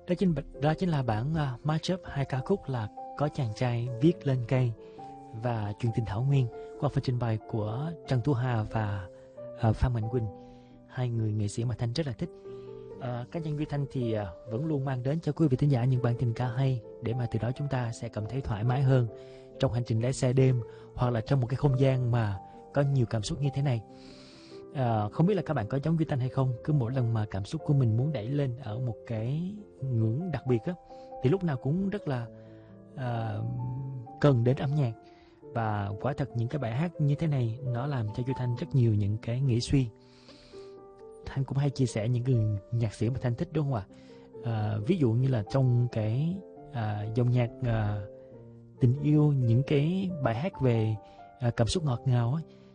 Đó chính là bản mashup hai ca khúc là Có Chàng Trai Viết Lên Cây và Chuyện Tình Thảo Nguyên qua phần trình bày của Trần Thu Hà và Phan Mạnh Quỳnh, hai người nghệ sĩ mà Thanh rất là thích. Cá nhân Duy Thanh thì vẫn luôn mang đến cho quý vị thính giả những bản tình ca hay để mà từ đó chúng ta sẽ cảm thấy thoải mái hơn trong hành trình lái xe đêm hoặc là trong một cái không gian mà có nhiều cảm xúc như thế này. Không biết là các bạn có giống Duy Thanh hay không, cứ mỗi lần mà cảm xúc của mình muốn đẩy lên ở một cái ngưỡng đặc biệt á, thì lúc nào cũng rất là cần đến âm nhạc. Và quả thật những cái bài hát như thế này nó làm cho Duy Thanh rất nhiều những cái nghĩ suy. Thanh cũng hay chia sẻ những người nhạc sĩ mà Thanh thích, đúng không ạ? Ví dụ như là trong cái dòng nhạc tình yêu, những cái bài hát về cảm xúc ngọt ngào ấy,